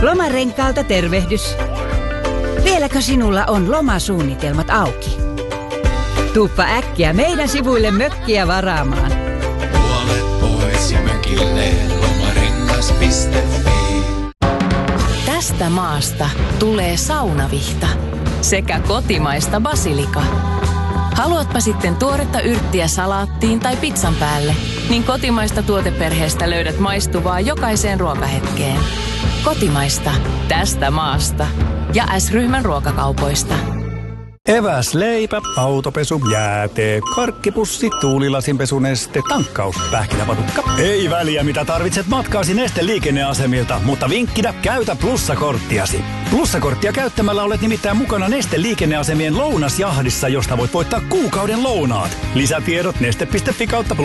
Lomarenkaalta tervehdys. Vieläkö sinulla on lomasuunnitelmat auki? Tuuppa äkkiä meidän sivuille mökkiä varaamaan. Puolet pois ja mökille lomarengas.fi. Tästä maasta tulee saunavihta sekä kotimaista basilika. Haluatpa sitten tuoretta yrttiä salaattiin tai pizzan päälle, niin kotimaista tuoteperheestä löydät maistuvaa jokaiseen ruokahetkeen. Kotimaista, tästä maasta ja S-ryhmän ruokakaupoista. Eväs, leipä, autopesu, jäätee, karkkipussi, tuulilasinpesuneste, tankkaus, pähkinäpatukka. Ei väliä mitä tarvitset matkaasi Neste liikenneasemilta, mutta vinkkinä käytä plussakorttiasi. Plussakorttia käyttämällä olet nimittäin mukana Neste liikenneasemien lounasjahdissa, josta voit voittaa kuukauden lounaat. Lisätiedot neste.fi/+